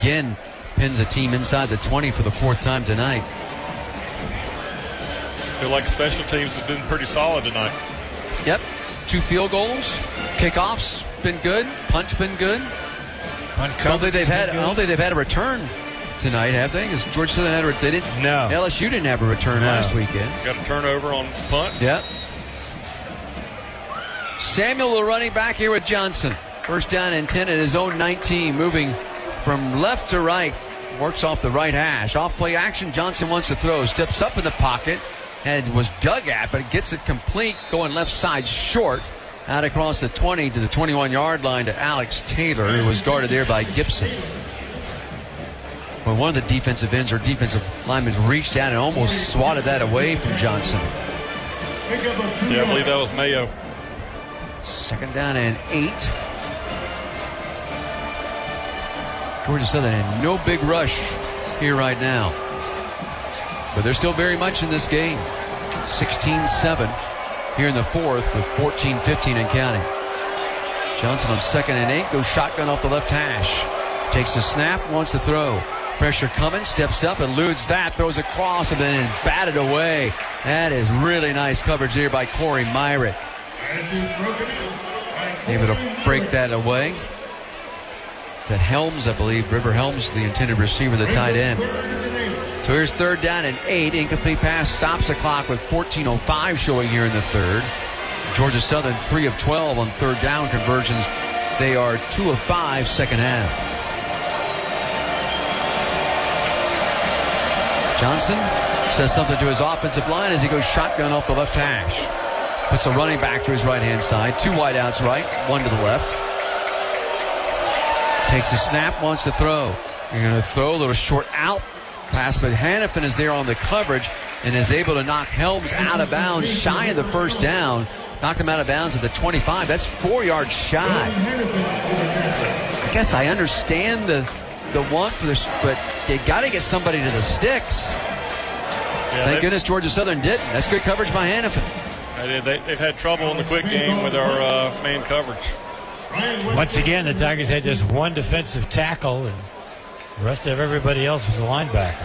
again pins a team inside the 20 for the fourth time tonight. I feel like special teams has been pretty solid tonight. Yep. 2 field goals. Kickoffs been good. Punt's been good. I don't think they've had a return tonight, have they? Because Georgia Southern they didn't. No. LSU didn't have a return last weekend. Got a turnover on punt. Yep. Samuel, the running back here with Johnson. First down and 10 at his own 19, moving from left to right. Works off the right hash. Off play action, Johnson wants to throw. Steps up in the pocket and was dug at, but gets it complete, going left side short. Out across the 20 to the 21-yard line to Alex Taylor, who was guarded there by Gibson. Well, one of the defensive ends or defensive linemen reached out and almost swatted that away from Johnson. Yeah, I believe that was Mayo. Second down and 8. Georgia Southern in no big rush here right now. But they're still very much in this game. 16-7 here in the fourth with 14-15 and counting. Johnson on second and 8 goes shotgun off the left hash. Takes the snap, wants to throw. Pressure coming, steps up, eludes that, throws across and then batted away. That is really nice coverage there by Corey Myrick. Able to break that away. To Helms, I believe. River Helms, the intended receiver, the tight end. So here's third down and 8. Incomplete pass stops the clock with 14:05 showing here in the third. Georgia Southern 3 of 12 on third down conversions. They are 2 of 5 second half. Johnson says something to his offensive line as he goes shotgun off the left hash. Puts a running back to his right-hand side. 2 wideouts right, 1 to the left. Takes the snap, wants to throw. You're going to throw a little short out pass, but Hannafin is there on the coverage and is able to knock Helms out of bounds, shy of the first down. Knocked him out of bounds at the 25. That's 4 yards shy. I guess I understand the want for this, but they got to get somebody to the sticks. Yeah, Thank goodness Georgia Southern didn't. That's good coverage by Hannafin. They've had trouble in the quick game with our man coverage. Once again, the Tigers had just one defensive tackle, and the rest of everybody else was a linebacker.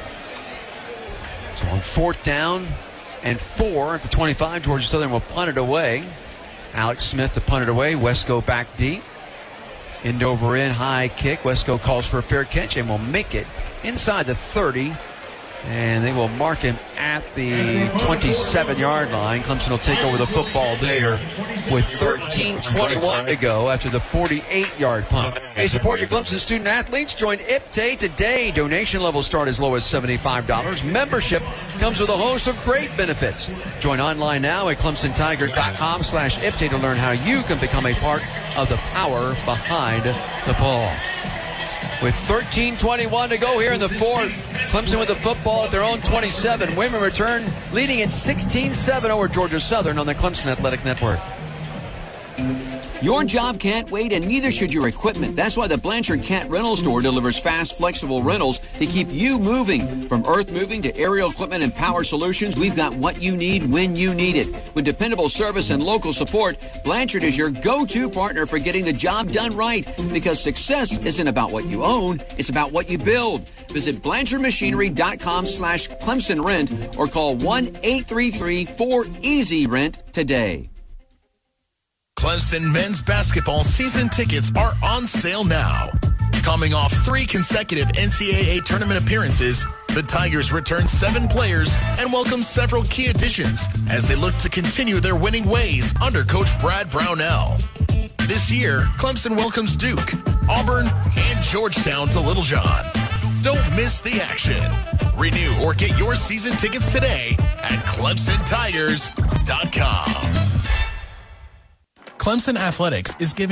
So on fourth down and 4 at the 25, Georgia Southern will punt it away. Alex Smith to punt it away. Wesco back deep. End over in, high kick. Wesco calls for a fair catch and will make it inside the 30. And they will mark him at the 27-yard line. Clemson will take over the football there with 13:21 to go after the 48-yard punt. Hey, support your Clemson student athletes. Join IPTAY today. Donation levels start as low as $75. Membership comes with a host of great benefits. Join online now at ClemsonTigers.com/IPTAY to learn how you can become a part of the power behind the ball. With 13:21 to go here in the fourth, Clemson with the football at their own 27. Women return leading at 16-7 over Georgia Southern on the Clemson Athletic Network. Your job can't wait, and neither should your equipment. That's why the Blanchard Cat Rental Store delivers fast, flexible rentals to keep you moving. From earth moving to aerial equipment and power solutions, we've got what you need when you need it. With dependable service and local support, Blanchard is your go-to partner for getting the job done right. Because success isn't about what you own, it's about what you build. Visit BlanchardMachinery.com/Clemson Rent or call 1-833-4EASY-RENT today. Clemson men's basketball season tickets are on sale now. Coming off 3 consecutive NCAA tournament appearances, the Tigers return 7 players and welcome several key additions as they look to continue their winning ways under Coach Brad Brownell. This year, Clemson welcomes Duke, Auburn, and Georgetown to Littlejohn. Don't miss the action. Renew or get your season tickets today at ClemsonTigers.com. Clemson Athletics is giving